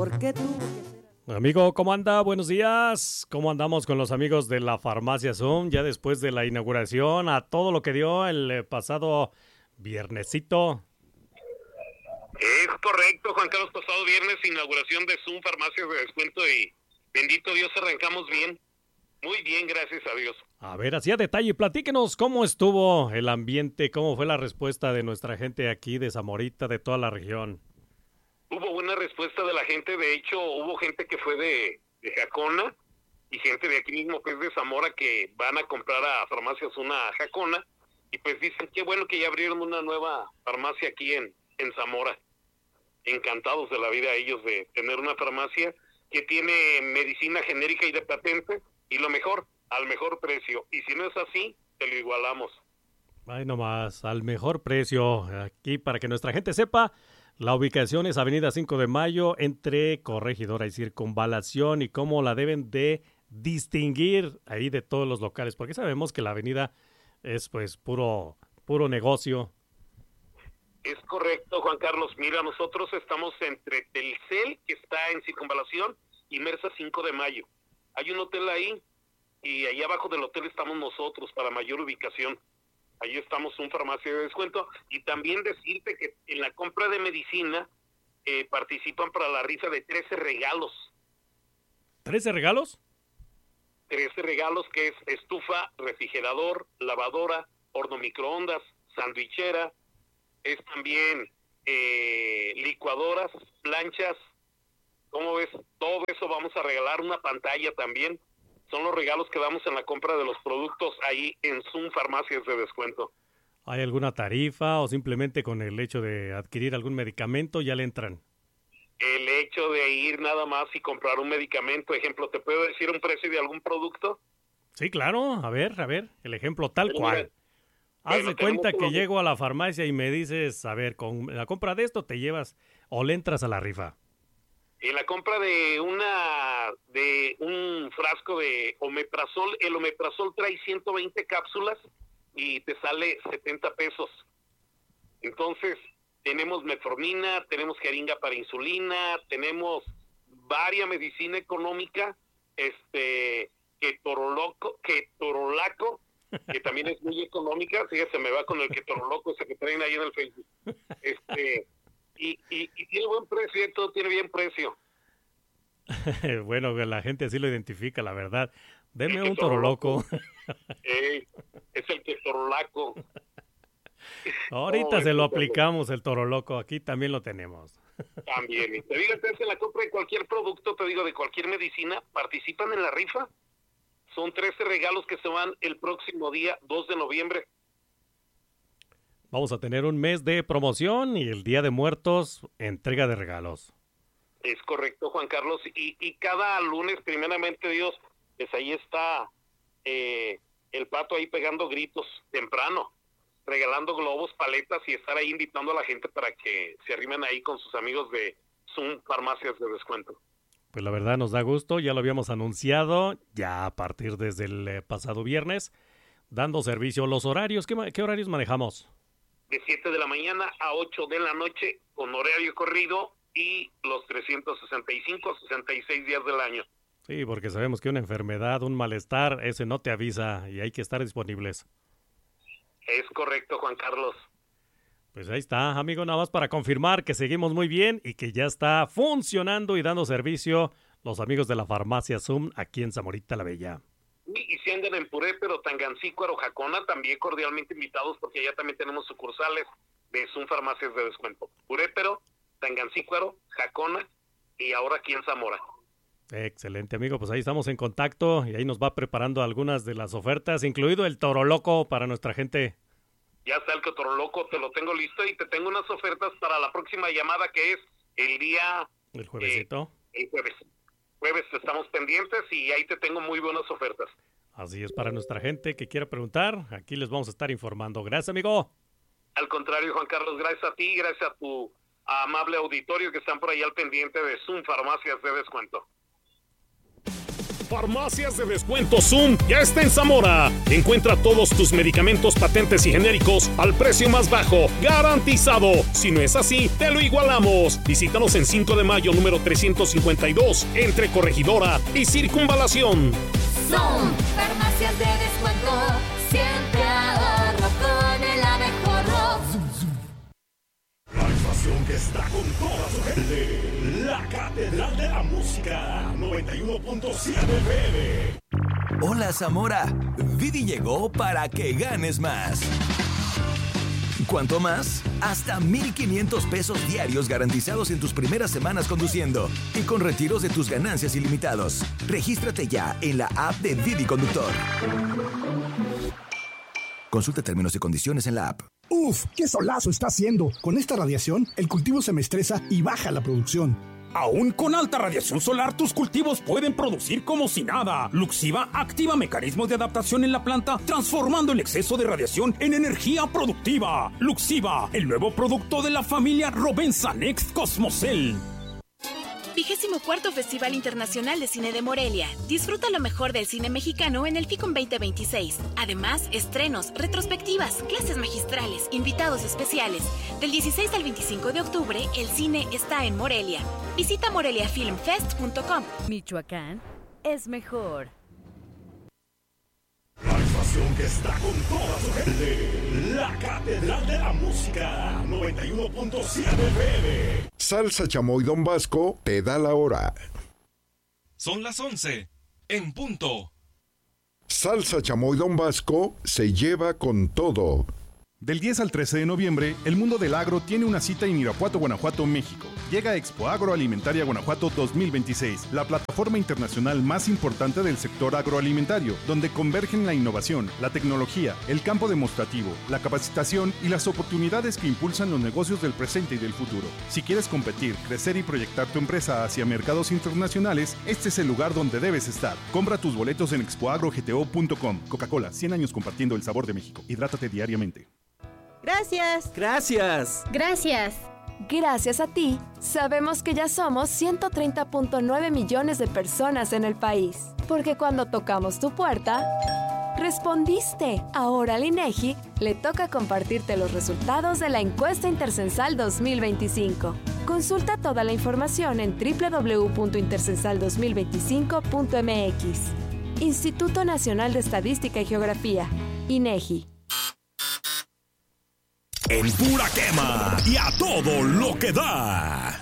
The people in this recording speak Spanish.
¿Por qué tuvo que ser así? Amigo, ¿cómo anda? Buenos días. ¿Cómo andamos con los amigos de la Farmacia Zoom? Ya después de la inauguración, a todo lo que dio el pasado viernesito. Es correcto, Juan Carlos, pasado viernes, inauguración de Zoom Farmacias de Descuento y bendito Dios, arrancamos bien. Muy bien, gracias a Dios. A ver, así a detalle, platíquenos cómo estuvo el ambiente, cómo fue la respuesta de nuestra gente aquí de Zamorita, de toda la región. Hubo buena respuesta de la gente, de hecho, hubo gente que fue de Jacona y gente de aquí mismo que es de Zamora que van a comprar a Farmacias una Jacona y pues dicen qué bueno que ya abrieron una nueva farmacia aquí en Zamora. Encantados de la vida ellos de tener una farmacia que tiene medicina genérica y de patente y lo mejor, al mejor precio. Y si no es así, te lo igualamos. Ay, nomás, al mejor precio. Aquí, para que nuestra gente sepa, la ubicación es Avenida 5 de Mayo, entre Corregidora y Circunvalación, y cómo la deben de distinguir ahí de todos los locales, porque sabemos que la avenida es pues puro negocio. Es correcto, Juan Carlos. Mira, nosotros estamos entre Telcel, que está en Circunvalación, y Mersa 5 de Mayo. Hay un hotel ahí, y ahí abajo del hotel estamos nosotros para mayor ubicación. Ahí estamos un farmacia de descuento. Y también decirte que en la compra de medicina participan para la rifa de 13 regalos. ¿13 regalos? 13 regalos, que es estufa, refrigerador, lavadora, horno microondas, sandwichera, es también licuadoras, planchas. ¿Cómo ves? Todo eso vamos a regalar, una pantalla también. Son los regalos que damos en la compra de los productos ahí en Zoom Farmacias de Descuento. ¿Hay alguna tarifa o simplemente con el hecho de adquirir algún medicamento ya le entran? El hecho de ir nada más y comprar un medicamento, ejemplo, ¿te puedo decir un precio de algún producto? Sí, claro. A ver, el ejemplo tal Pero cual. mira, Haz bueno, de cuenta que tenemos llego a la farmacia y me dices, a ver, con la compra de esto te llevas o le entras a la rifa. en la compra de un frasco de omeprazol, el omeprazol trae 120 cápsulas y te sale 70 pesos. Entonces, tenemos metformina, tenemos jeringa para insulina, tenemos varia medicina económica, ketorolaco, que también es muy económica. Fíjate, me va con el ketorolaco ese que traen ahí en el Facebook. Y tiene buen precio, todo tiene bien precio. Bueno, la gente así lo identifica, la verdad. Deme un toro loco. Es el ketorolaco. Ahorita se lo aplicamos el toro loco, aquí también lo tenemos. También, y te digo, en la compra de cualquier producto, te digo, de cualquier medicina, participan en la rifa. Son 13 regalos que se van el próximo día 2 de noviembre. Vamos a tener un mes de promoción y el Día de Muertos, entrega de regalos. Es correcto, Juan Carlos. Y cada lunes, primeramente Dios, pues ahí está el Pato ahí pegando gritos temprano, regalando globos, paletas y estar ahí invitando a la gente para que se arrimen ahí con sus amigos de Zoom Farmacias de Descuento. Pues la verdad nos da gusto, ya lo habíamos anunciado, ya a partir desde el pasado viernes, dando servicio. Los horarios, ¿qué horarios manejamos? De 7 de la mañana a 8 de la noche, con horario corrido y los 365, 66 días del año. Sí, porque sabemos que una enfermedad, un malestar, ese no te avisa y hay que estar disponibles. Es correcto, Juan Carlos. Pues ahí está, amigo, nada más para confirmar que seguimos muy bien y que ya está funcionando y dando servicio los amigos de la Farmacia Zoom aquí en Zamorita la Bella. Y si andan en Purépero, Tangancícuaro, Jacona, también cordialmente invitados porque allá también tenemos sucursales de Zoom Farmacias de Descuento. Purépero, Tangancícuaro, Jacona y ahora aquí en Zamora. Excelente, amigo, pues ahí estamos en contacto y ahí nos va preparando algunas de las ofertas, incluido el toro loco para nuestra gente. Ya está el ketorolaco, te lo tengo listo y te tengo unas ofertas para la próxima llamada que es el día... El juevesito. El jueves. Jueves estamos pendientes y ahí te tengo muy buenas ofertas. Así es, para nuestra gente que quiera preguntar, aquí les vamos a estar informando. Gracias, amigo. Al contrario, Juan Carlos, gracias a ti, gracias a tu amable auditorio que están por ahí al pendiente de Zoom Farmacias de Descuento. Farmacias de Descuento Zoom ya está en Zamora. Encuentra todos tus medicamentos patentes y genéricos al precio más bajo, garantizado. Si no es así, te lo igualamos. Visítanos en 5 de mayo, número 352, entre Corregidora y Circunvalación. Zoom, farmacias de descuento, siempre ahorro con el abejorro. La estación que está con toda su gente, la Catedral de la Música, 91.7 FM. Hola Zamora, Didi llegó para que ganes más. ¿Cuánto más? Hasta 1,500 pesos diarios garantizados en tus primeras semanas conduciendo y con retiros de tus ganancias ilimitados. Regístrate ya en la app de Didi Conductor. Consulta términos y condiciones en la app. ¡Uf! ¡Qué solazo está haciendo! Con esta radiación, el cultivo se me estresa y baja la producción. Aún con alta radiación solar, tus cultivos pueden producir como si nada. Luxiva activa mecanismos de adaptación en la planta, transformando el exceso de radiación en energía productiva. Luxiva, el nuevo producto de la familia Rovensa Next Cosmocel. 24º Festival Internacional de Cine de Morelia. Disfruta lo mejor del cine mexicano en el FICOM 2026. Además, estrenos, retrospectivas, clases magistrales, invitados especiales. Del 16 al 25 de octubre, el cine está en Morelia. Visita moreliafilmfest.com. Michoacán es mejor. La estación que está con toda su gente, la Catedral de la Música, 91.7 FM. Salsa Chamoy Don Vasco te da la hora. Son las 11, en punto. Salsa Chamoy Don Vasco se lleva con todo. Del 10 al 13 de noviembre, el mundo del agro tiene una cita en Irapuato, Guanajuato, México. Llega Expo Agroalimentaria Guanajuato 2026, la plataforma internacional más importante del sector agroalimentario, donde convergen la innovación, la tecnología, el campo demostrativo, la capacitación y las oportunidades que impulsan los negocios del presente y del futuro. Si quieres competir, crecer y proyectar tu empresa hacia mercados internacionales, este es el lugar donde debes estar. Compra tus boletos en expoagrogto.com. Coca-Cola, 100 años compartiendo el sabor de México. Hidrátate diariamente. Gracias. Gracias. Gracias. Gracias a ti, sabemos que ya somos 130.9 millones de personas en el país. Porque cuando tocamos tu puerta, respondiste. Ahora al INEGI le toca compartirte los resultados de la encuesta Intercensal 2025. Consulta toda la información en www.intercensal2025.mx. Instituto Nacional de Estadística y Geografía, INEGI. En pura quema y a todo lo que da.